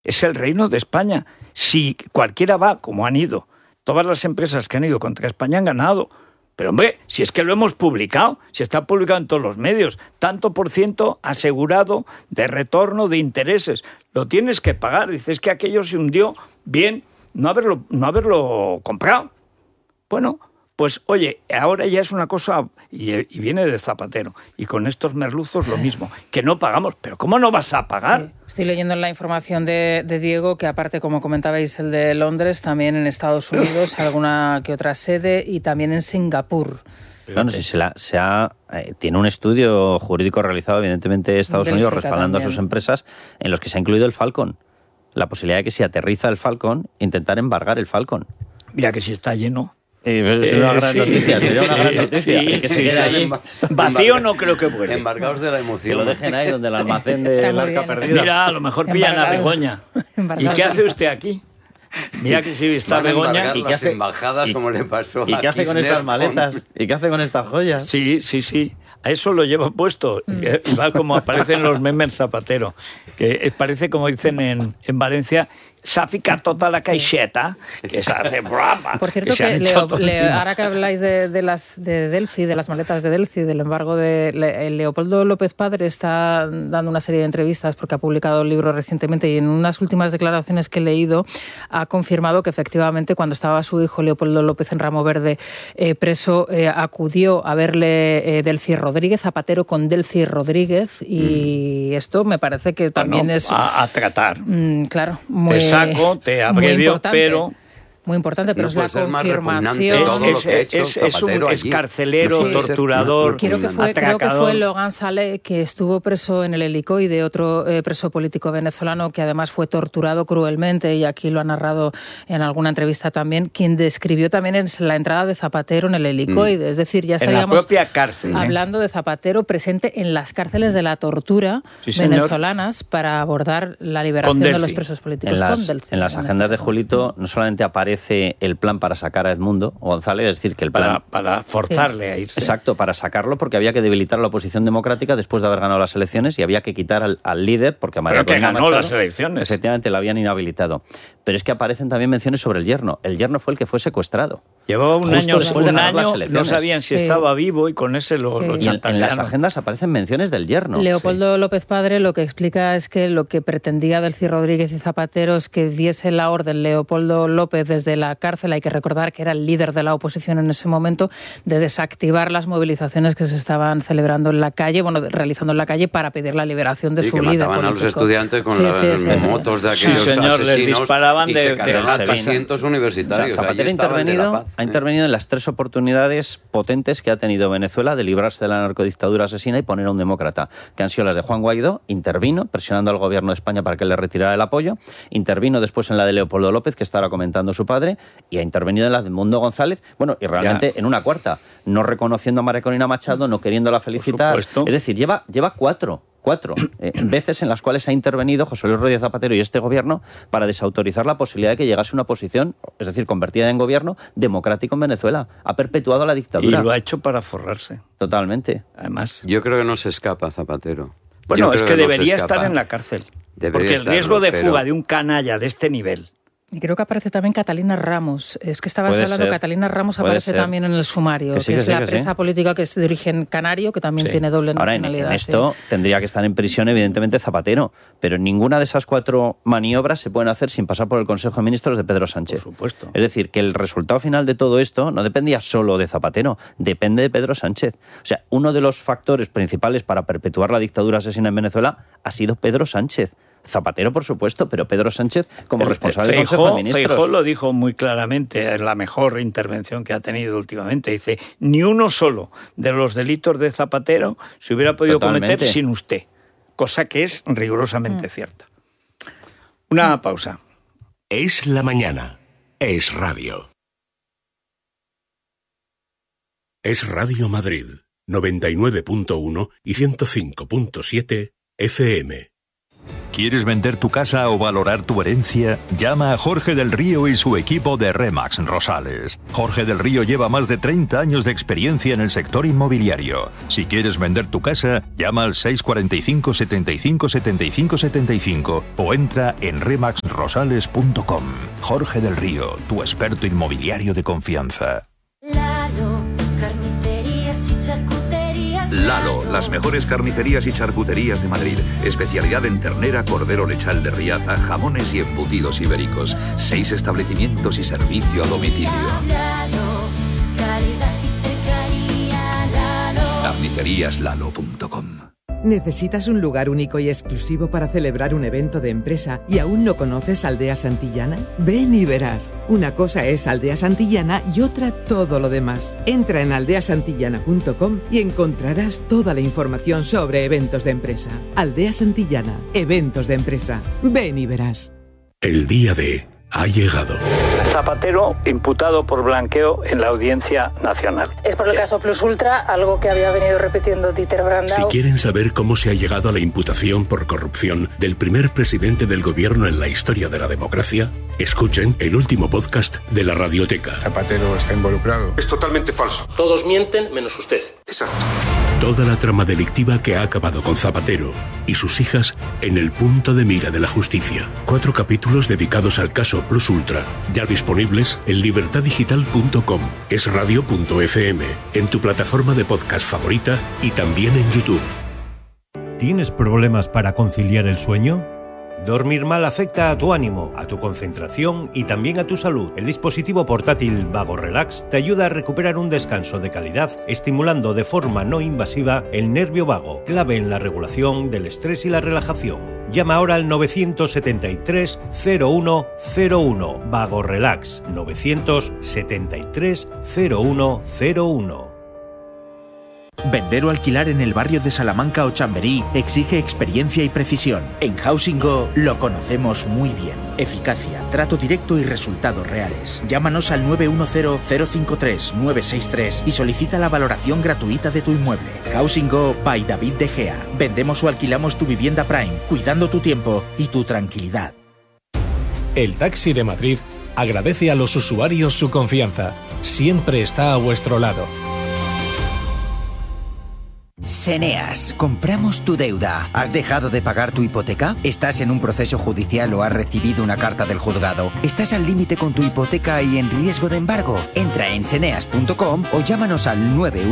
es el reino de España. Si cualquiera va, como han ido, todas las empresas que han ido contra España han ganado. Pero hombre, si es que lo hemos publicado, si está publicado en todos los medios, tanto por ciento asegurado de retorno de intereses, lo tienes que pagar. Dices que aquello se hundió, bien, no haberlo comprado. Bueno, pues oye, ahora ya es una cosa, y viene de Zapatero, y con estos merluzos lo mismo, que no pagamos, pero ¿cómo no vas a pagar? Sí. Estoy leyendo en la información de Diego que aparte, como comentabais, el de Londres, también en Estados Unidos, alguna que otra sede, y también en Singapur. Bueno, si tiene un estudio jurídico realizado, evidentemente, Estados Unidos respaldando también a sus empresas, en los que se ha incluido el Falcon. La posibilidad de que si aterriza el Falcon, intentar embargar el Falcon. Mira que si está lleno. Es una gran noticia, sería una gran noticia. Sí, que se quede allí. Vacío no creo que vuelva. Embargados de la emoción. Que lo dejen ahí, donde el almacén del arca perdida. Mira, a lo mejor pillan a Begoña. ¿Y qué hace usted aquí? Mira que si está Begoña. ¿Y qué hace? Embajadas, como le pasó ¿Y qué hace con estas maletas? ¿Y qué hace con estas joyas? Sí. A eso lo lleva puesto. Y va como aparecen los memes Zapatero. Que parece, como dicen en Valencia, s'ha ficat tota la caixeta, que se hace brava. Por cierto, que ahora que habláis de Delphi, de las maletas de Delphi, del embargo Leopoldo López Padre está dando una serie de entrevistas porque ha publicado el libro recientemente, y en unas últimas declaraciones que he leído ha confirmado que efectivamente cuando estaba su hijo Leopoldo López en Ramo Verde preso, acudió a verle Delphi Rodríguez, Zapatero con Delphi Rodríguez, y esto me parece que también es... A tratar. Claro, muy... Saco, te abrevio, pero... Muy importante, pero no es la confirmación. Es un excarcelero, torturador, creo que fue Logan Saleh, que estuvo preso en el helicoide, otro preso político venezolano que además fue torturado cruelmente, y aquí lo ha narrado en alguna entrevista también, quien describió también la entrada de Zapatero en el helicoide. Es decir, ya estaríamos en la propia cárcel, hablando de Zapatero presente en las cárceles de la tortura venezolanas para abordar la liberación de los presos políticos. En las agendas de Julito no solamente aparece el plan para sacar a Edmundo González, es decir, que el plan... Para forzarle a irse. Exacto, para sacarlo, porque había que debilitar a la oposición democrática después de haber ganado las elecciones, y había que quitar al líder, porque a María Corina Machado, las elecciones. Efectivamente, la habían inhabilitado. Pero es que aparecen también menciones sobre el yerno. El yerno fue el que fue secuestrado. Llevaba un año, no sabían si estaba vivo, y con ese lo chantajearon. En las agendas aparecen menciones del yerno. Leopoldo López Padre lo que explica es que lo que pretendía Delphi Rodríguez y Zapatero es que diese la orden Leopoldo López desde la cárcel, hay que recordar que era el líder de la oposición en ese momento, de desactivar las movilizaciones que se estaban celebrando en la calle, realizando en la calle para pedir la liberación de su líder político. Que mataban a los estudiantes con las motos de aquellos asesinos, les disparaban y se cargaban asientos universitarios. O sea, Zapatero ha intervenido en las 3 oportunidades potentes que ha tenido Venezuela de librarse de la narcodictadura asesina y poner a un demócrata, que han sido las de Juan Guaidó. Intervino presionando al gobierno de España para que le retirara el apoyo, intervino después en la de Leopoldo López, que estaba comentando su padre, y ha intervenido en la de Edmundo González, y realmente en una cuarta, no reconociendo a María Corina Machado, no queriéndola felicitar. Es decir, lleva 4 veces en las cuales ha intervenido José Luis Rodríguez Zapatero y este gobierno para desautorizar la posibilidad de que llegase una oposición, es decir, convertida en gobierno democrático en Venezuela. Ha perpetuado la dictadura. Y lo ha hecho para forrarse. Totalmente. Además, yo creo que no se escapa Zapatero. Bueno, es que debería estar en la cárcel. Porque el riesgo de fuga de un canalla de este nivel... Y creo que aparece también Catalina Ramos. Es que estabas hablando, Catalina Ramos aparece también en el sumario, que es la presa política que es de origen canario, que también tiene doble nacionalidad. Ahora, en esto tendría que estar en prisión, evidentemente, Zapatero, pero ninguna de esas 4 maniobras se pueden hacer sin pasar por el Consejo de Ministros de Pedro Sánchez. Por supuesto. Es decir, que el resultado final de todo esto no dependía solo de Zapatero, depende de Pedro Sánchez. O sea, uno de los factores principales para perpetuar la dictadura asesina en Venezuela ha sido Pedro Sánchez. Zapatero, por supuesto, pero Pedro Sánchez como responsable del Consejo de Ministros. Feijóo lo dijo muy claramente, en la mejor intervención que ha tenido últimamente. Dice, ni uno solo de los delitos de Zapatero se hubiera podido cometer sin usted. Cosa que es rigurosamente cierta. Una pausa. Es la mañana. Es radio. Es Radio Madrid, 99.1 y 105.7 FM. ¿Quieres vender tu casa o valorar tu herencia? Llama a Jorge del Río y su equipo de Remax Rosales. Jorge del Río lleva más de 30 años de experiencia en el sector inmobiliario. Si quieres vender tu casa, llama al 645 75 75 75 o entra en remaxrosales.com. Jorge del Río, tu experto inmobiliario de confianza. Lalo, las mejores carnicerías y charcuterías de Madrid. Especialidad en ternera, cordero lechal de Riaza, jamones y embutidos ibéricos. 6 establecimientos y servicio a domicilio. Carniceríaslalo.com. ¿Necesitas un lugar único y exclusivo para celebrar un evento de empresa y aún no conoces Aldea Santillana? Ven y verás. Una cosa es Aldea Santillana y otra todo lo demás. Entra en aldeasantillana.com y encontrarás toda la información sobre eventos de empresa. Aldea Santillana, eventos de empresa. Ven y verás. El día D ha llegado. Zapatero imputado por blanqueo en la Audiencia Nacional. Es por el caso Plus Ultra, algo que había venido repitiendo Dieter Brandau. Si quieren saber cómo se ha llegado a la imputación por corrupción del primer presidente del gobierno en la historia de la democracia, escuchen el último podcast de la Radioteca. Zapatero está involucrado. Es totalmente falso. Todos mienten menos usted. Exacto. Toda la trama delictiva que ha acabado con Zapatero y sus hijas en el punto de mira de la justicia. 4 capítulos dedicados al caso Plus Ultra, ya disponibles en libertadigital.com, esradio.fm, en tu plataforma de podcast favorita y también en YouTube. ¿Tienes problemas para conciliar el sueño? Dormir mal afecta a tu ánimo, a tu concentración y también a tu salud. El dispositivo portátil Vago Relax te ayuda a recuperar un descanso de calidad, estimulando de forma no invasiva el nervio vago, clave en la regulación del estrés y la relajación. Llama ahora al 973 0101 Vago Relax 973 0101. Vender o alquilar en el barrio de Salamanca o Chamberí exige experiencia y precisión. En Housing Go lo conocemos muy bien. Eficacia, trato directo y resultados reales. Llámanos al 910-053-963 y solicita la valoración gratuita de tu inmueble. Housing Go by David De Gea. Vendemos o alquilamos tu vivienda Prime, cuidando tu tiempo y tu tranquilidad. El Taxi de Madrid agradece a los usuarios su confianza. Siempre está a vuestro lado. Seneas, compramos tu deuda. ¿Has dejado de pagar tu hipoteca? ¿Estás en un proceso judicial o has recibido una carta del juzgado? ¿Estás al límite con tu hipoteca y en riesgo de embargo? Entra en seneas.com o llámanos al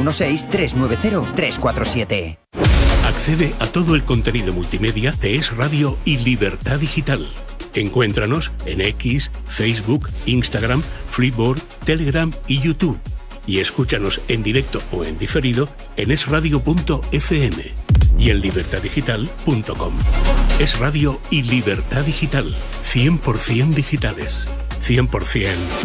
916-390-347. Accede a todo el contenido multimedia de Es Radio y Libertad Digital. Encuéntranos en X, Facebook, Instagram, Freeboard, Telegram y YouTube. Y escúchanos en directo o en diferido en esradio.fm y en libertadigital.com. Es Radio y Libertad Digital. 100% digitales. 100%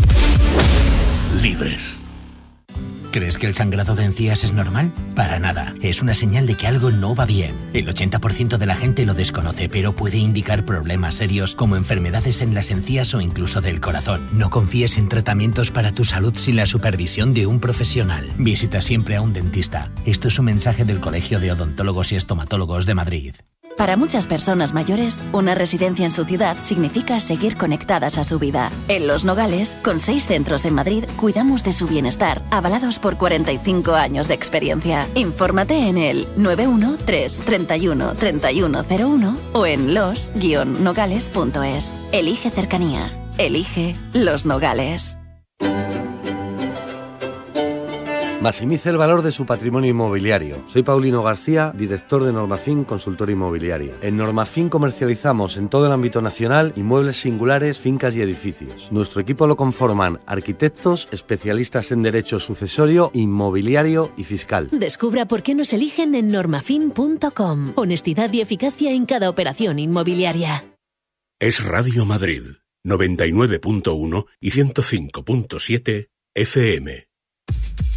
libres. ¿Crees que el sangrado de encías es normal? Para nada. Es una señal de que algo no va bien. El 80% de la gente lo desconoce, pero puede indicar problemas serios como enfermedades en las encías o incluso del corazón. No confíes en tratamientos para tu salud sin la supervisión de un profesional. Visita siempre a un dentista. Esto es un mensaje del Colegio de Odontólogos y Estomatólogos de Madrid. Para muchas personas mayores, una residencia en su ciudad significa seguir conectadas a su vida. En Los Nogales, con 6 centros en Madrid, cuidamos de su bienestar, avalados por 45 años de experiencia. Infórmate en el 913 31 3101 o en los-nogales.es. Elige cercanía. Elige Los Nogales. Maximice el valor de su patrimonio inmobiliario. Soy Paulino García, director de Normafin Consultor Inmobiliario. En Normafin comercializamos en todo el ámbito nacional inmuebles singulares, fincas y edificios. Nuestro equipo lo conforman arquitectos, especialistas en derecho sucesorio, inmobiliario y fiscal. Descubra por qué nos eligen en normafin.com. Honestidad y eficacia en cada operación inmobiliaria. Es Radio Madrid, 99.1 y 105.7 FM.